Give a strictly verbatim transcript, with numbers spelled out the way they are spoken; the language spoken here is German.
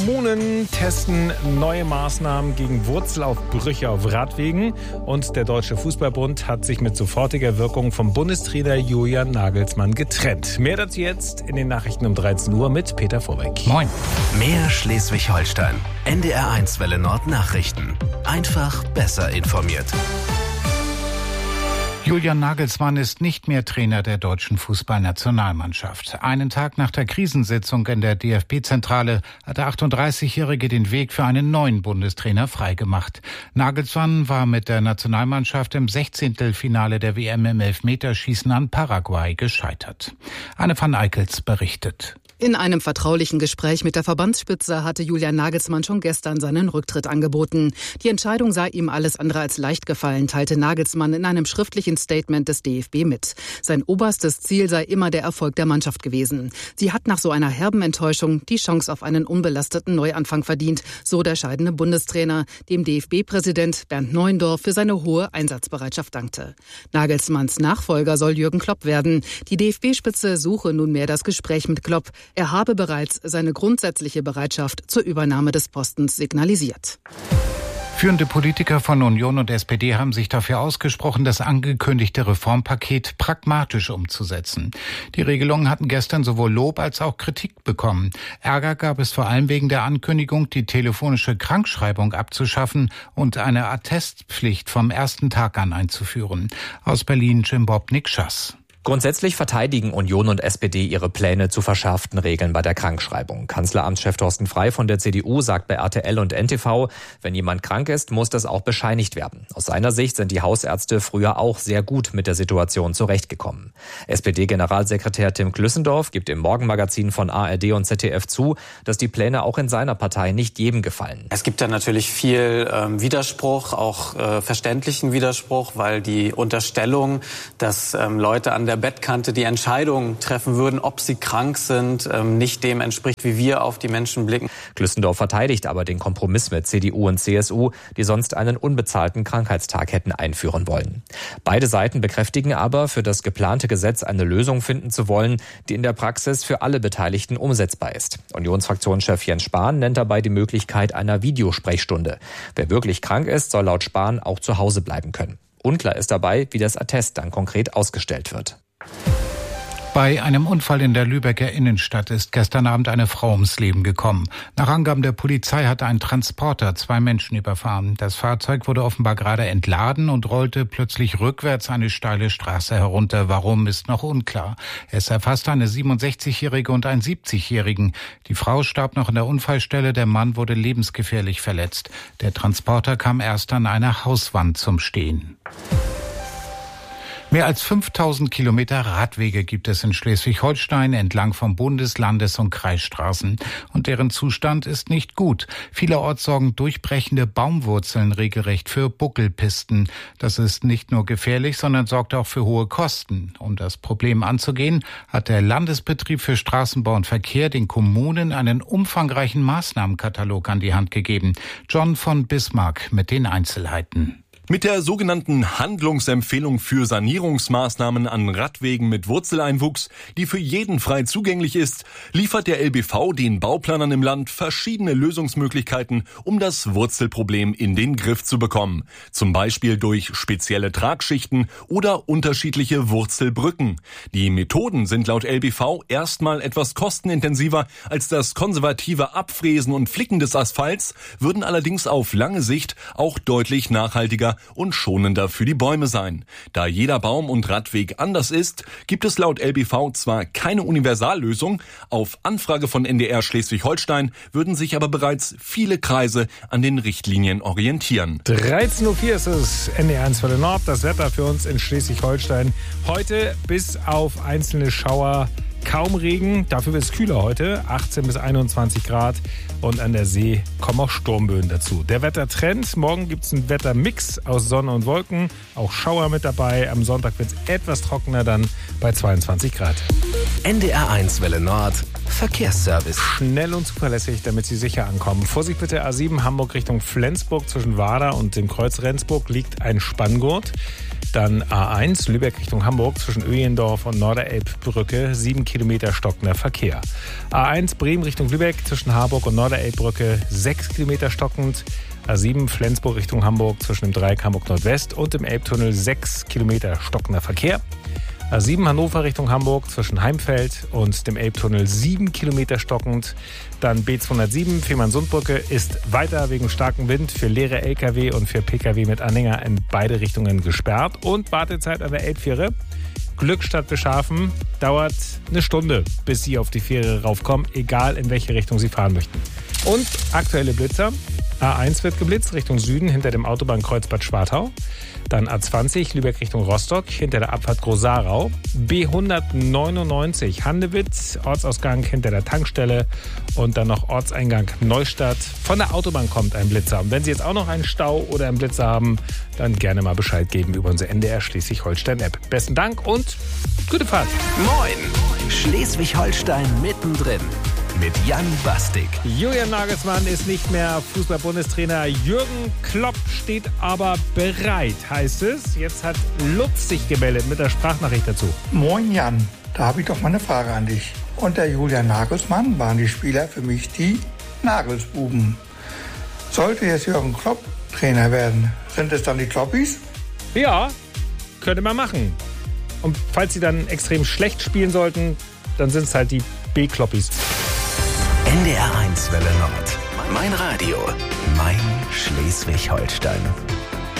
Kommunen testen neue Maßnahmen gegen Wurzelaufbrüche auf Radwegen und der Deutsche Fußballbund hat sich mit sofortiger Wirkung vom Bundestrainer Julian Nagelsmann getrennt. Mehr dazu jetzt in den Nachrichten um dreizehn Uhr mit Peter Vorbeck. Moin. Mehr Schleswig-Holstein. N D R eins Welle Nord Nachrichten. Einfach besser informiert. Julian Nagelsmann ist nicht mehr Trainer der deutschen Fußballnationalmannschaft. Einen Tag nach der Krisensitzung in der D F B-Zentrale hat der achtunddreißigjährige den Weg für einen neuen Bundestrainer freigemacht. Nagelsmann war mit der Nationalmannschaft im Sechzehntelfinale der W M im Elfmeterschießen an Paraguay gescheitert. Anne van Eickels berichtet. In einem vertraulichen Gespräch mit der Verbandsspitze hatte Julian Nagelsmann schon gestern seinen Rücktritt angeboten. Die Entscheidung sei ihm alles andere als leicht gefallen, teilte Nagelsmann in einem schriftlichen Statement des D F B mit. Sein oberstes Ziel sei immer der Erfolg der Mannschaft gewesen. Sie hat nach so einer herben Enttäuschung die Chance auf einen unbelasteten Neuanfang verdient, so der scheidende Bundestrainer, dem D F B-Präsident Bernd Neuendorf für seine hohe Einsatzbereitschaft dankte. Nagelsmanns Nachfolger soll Jürgen Klopp werden. Die D F B-Spitze suche nunmehr das Gespräch mit Klopp. Er habe bereits seine grundsätzliche Bereitschaft zur Übernahme des Postens signalisiert. Führende Politiker von Union und S P D haben sich dafür ausgesprochen, das angekündigte Reformpaket pragmatisch umzusetzen. Die Regelungen hatten gestern sowohl Lob als auch Kritik bekommen. Ärger gab es vor allem wegen der Ankündigung, die telefonische Krankschreibung abzuschaffen und eine Attestpflicht vom ersten Tag an einzuführen. Aus Berlin Jim Bob Nikschas. Grundsätzlich verteidigen Union und S P D ihre Pläne zu verschärften Regeln bei der Krankschreibung. Kanzleramtschef Thorsten Frey von der C D U sagt bei R T L und N T V, wenn jemand krank ist, muss das auch bescheinigt werden. Aus seiner Sicht sind die Hausärzte früher auch sehr gut mit der Situation zurechtgekommen. S P D-Generalsekretär Tim Klüssendorf gibt im Morgenmagazin von A R D und Z D F zu, dass die Pläne auch in seiner Partei nicht jedem gefallen. Es gibt da natürlich viel ähm, Widerspruch, auch äh, verständlichen Widerspruch, weil die Unterstellung, dass ähm, Leute an der der Bettkante die Entscheidung treffen würden, ob sie krank sind, nicht dem entspricht, wie wir auf die Menschen blicken. Klüssendorf verteidigt aber den Kompromiss mit C D U und C S U, die sonst einen unbezahlten Krankheitstag hätten einführen wollen. Beide Seiten bekräftigen aber, für das geplante Gesetz eine Lösung finden zu wollen, die in der Praxis für alle Beteiligten umsetzbar ist. Unionsfraktionschef Jens Spahn nennt dabei die Möglichkeit einer Videosprechstunde. Wer wirklich krank ist, soll laut Spahn auch zu Hause bleiben können. Unklar ist dabei, wie das Attest dann konkret ausgestellt wird. Bei einem Unfall in der Lübecker Innenstadt ist gestern Abend eine Frau ums Leben gekommen. Nach Angaben der Polizei hatte ein Transporter zwei Menschen überfahren. Das Fahrzeug wurde offenbar gerade entladen und rollte plötzlich rückwärts eine steile Straße herunter. Warum, ist noch unklar. Es erfasste eine siebenundsechzigjährige und einen siebzigjährigen. Die Frau starb noch in der Unfallstelle, der Mann wurde lebensgefährlich verletzt. Der Transporter kam erst an einer Hauswand zum Stehen. Mehr als fünftausend Kilometer Radwege gibt es in Schleswig-Holstein entlang von Bundes-, Landes- und Kreisstraßen. Und deren Zustand ist nicht gut. Vielerorts sorgen durchbrechende Baumwurzeln regelrecht für Buckelpisten. Das ist nicht nur gefährlich, sondern sorgt auch für hohe Kosten. Um das Problem anzugehen, hat der Landesbetrieb für Straßenbau und Verkehr den Kommunen einen umfangreichen Maßnahmenkatalog an die Hand gegeben. John von Bismarck mit den Einzelheiten. Mit der sogenannten Handlungsempfehlung für Sanierungsmaßnahmen an Radwegen mit Wurzeleinwuchs, die für jeden frei zugänglich ist, liefert der L B V den Bauplanern im Land verschiedene Lösungsmöglichkeiten, um das Wurzelproblem in den Griff zu bekommen. Zum Beispiel durch spezielle Tragschichten oder unterschiedliche Wurzelbrücken. Die Methoden sind laut L B V erstmal etwas kostenintensiver als das konservative Abfräsen und Flicken des Asphalts, würden allerdings auf lange Sicht auch deutlich nachhaltiger und schonender für die Bäume sein. Da jeder Baum und Radweg anders ist, gibt es laut L B V zwar keine Universallösung, auf Anfrage von N D R Schleswig-Holstein würden sich aber bereits viele Kreise an den Richtlinien orientieren. dreizehn Uhr vier ist es, N D R eins Welle Nord, das Wetter für uns in Schleswig-Holstein. Heute bis auf einzelne Schauer kaum Regen, dafür wird es kühler heute, achtzehn bis einundzwanzig Grad und an der See kommen auch Sturmböen dazu. Der Wettertrend, morgen gibt es einen Wettermix aus Sonne und Wolken, auch Schauer mit dabei, am Sonntag wird es etwas trockener, dann bei zweiundzwanzig Grad. N D R eins Welle Nord, Verkehrsservice. Schnell und zuverlässig, damit Sie sicher ankommen. Vorsicht bitte, A sieben Hamburg Richtung Flensburg. Zwischen Warder und dem Kreuz Rendsburg liegt ein Spanngurt. Dann A eins Lübeck Richtung Hamburg zwischen Öhlendorf und Norderelbbrücke. Sieben Kilometer stockender Verkehr. A eins Bremen Richtung Lübeck zwischen Harburg und Norderelbbrücke. Sechs Kilometer stockend. A sieben Flensburg Richtung Hamburg zwischen dem Dreieck Hamburg Nordwest und dem Elbtunnel. Sechs Kilometer stockender Verkehr. A sieben Hannover Richtung Hamburg zwischen Heimfeld und dem Elbtunnel sieben Kilometer stockend. Dann B zweihundertsieben Fehmarnsundbrücke ist weiter wegen starkem Wind für leere L K W und für P K W mit Anhänger in beide Richtungen gesperrt. Und Wartezeit an der Elbfähre Glückstadt Beschafen dauert eine Stunde, bis Sie auf die Fähre raufkommen, egal in welche Richtung Sie fahren möchten. Und aktuelle Blitzer. A eins wird geblitzt Richtung Süden hinter dem Autobahnkreuz Bad Schwartau. Dann A zwanzig Lübeck Richtung Rostock hinter der Abfahrt Großarau. B hundertneunundneunzig Handewitt, Ortsausgang hinter der Tankstelle. Und dann noch Ortseingang Neustadt. Von der Autobahn kommt ein Blitzer. Und wenn Sie jetzt auch noch einen Stau oder einen Blitzer haben, dann gerne mal Bescheid geben über unsere N D R Schleswig-Holstein-App. Besten Dank und gute Fahrt. Moin! Schleswig-Holstein mittendrin. Mit Jan Bastik. Julian Nagelsmann ist nicht mehr Fußball-Bundestrainer. Jürgen Klopp steht aber bereit, heißt es. Jetzt hat Lutz sich gemeldet mit der Sprachnachricht dazu. Moin Jan, da habe ich doch mal eine Frage an dich. Unter Julian Nagelsmann waren die Spieler für mich die Nagelsbuben. Sollte jetzt Jürgen Klopp Trainer werden, sind es dann die Kloppis? Ja, könnte man machen. Und falls sie dann extrem schlecht spielen sollten, dann sind es halt die B-Kloppis. N D R eins Welle Nord. Mein Radio. Mein Schleswig-Holstein.